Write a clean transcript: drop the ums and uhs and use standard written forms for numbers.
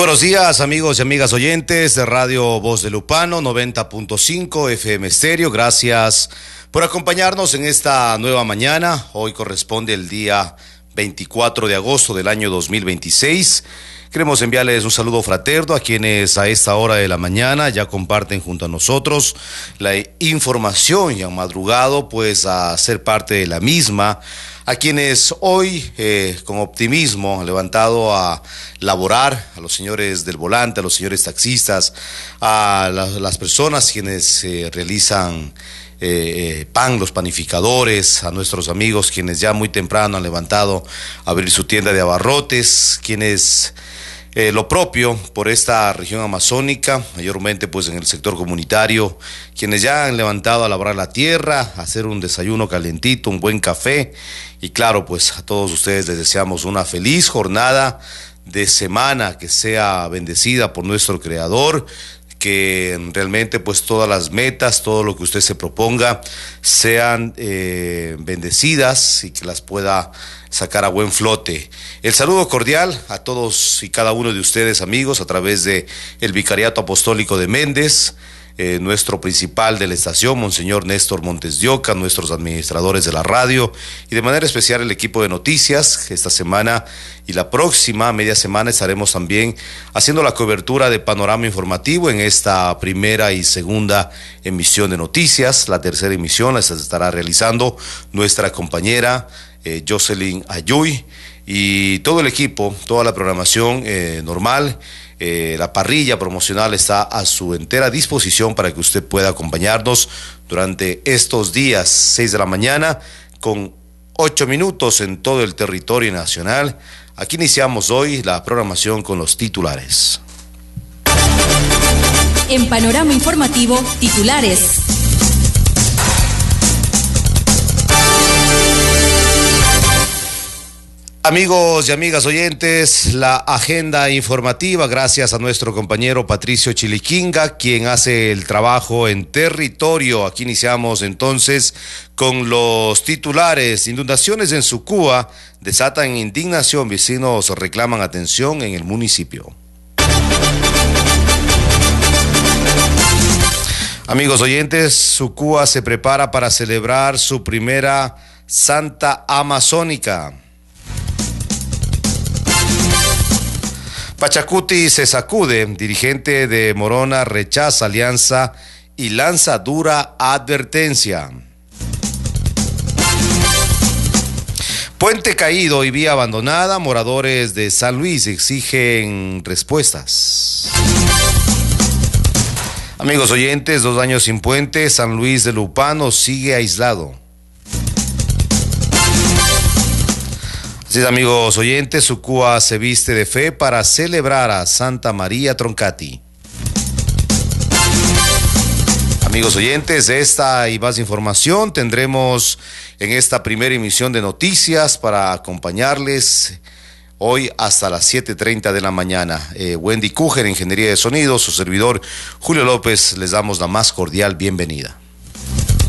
buenos días, amigos y amigas oyentes de Radio Voz de Lupano, 90.5 FM Estéreo. Gracias por acompañarnos en esta nueva mañana. Hoy corresponde el día 24 de agosto del año 2026. Queremos enviarles un saludo fraterno a quienes a esta hora de la mañana ya comparten junto a nosotros la información y han madrugado pues a ser parte de la misma. A quienes hoy con optimismo han levantado a laborar, a los señores del volante, a los señores taxistas, a las personas quienes realizan pan, los panificadores, a nuestros amigos quienes ya muy temprano han levantado a abrir su tienda de abarrotes, quienes lo propio por esta región amazónica, mayormente pues en el sector comunitario, quienes ya han levantado a labrar la tierra, a hacer un desayuno calentito, un buen café, y claro, pues a todos ustedes les deseamos una feliz jornada de semana, que sea bendecida por nuestro Creador, que realmente pues todas las metas, todo lo que usted se proponga sean bendecidas y que las pueda sacar a buen flote. El saludo cordial a todos y cada uno de ustedes, amigos, a través de el Vicariato Apostólico de Méndez, nuestro principal de la estación, Monseñor Néstor Montes de Oca, nuestros administradores de la radio y de manera especial el equipo de noticias. Esta semana y la próxima media semana estaremos también haciendo la cobertura de panorama informativo en esta primera y segunda emisión de noticias. La tercera emisión la estará realizando nuestra compañera Jocelyn Ayuy y todo el equipo, toda la programación normal. La parrilla promocional está a su entera disposición para que usted pueda acompañarnos durante estos días, 6 de la mañana, con 8 minutos en todo el territorio nacional. Aquí iniciamos hoy la programación con los titulares. En Panorama Informativo, titulares. Amigos y amigas oyentes, la agenda informativa, gracias a nuestro compañero Patricio Chiliquinga, quien hace el trabajo en territorio. Aquí iniciamos entonces con los titulares. Inundaciones en Sucúa desatan indignación, vecinos reclaman atención en el municipio. Amigos oyentes, Sucúa se prepara para celebrar su primera Santa Amazónica. Pachacuti se sacude, dirigente de Morona rechaza alianza y lanza dura advertencia. Puente caído y vía abandonada, moradores de San Luis exigen respuestas. Amigos oyentes, 2 años sin puente, San Luis de Lupano sigue aislado. Así es, amigos oyentes, Sucúa se viste de fe para celebrar a Santa María Troncati. Amigos oyentes, de esta y más información tendremos en esta primera emisión de noticias para acompañarles hoy hasta las 7:30 de la mañana. Wendy Kuger, Ingeniería de Sonido, su servidor Julio López, les damos la más cordial bienvenida.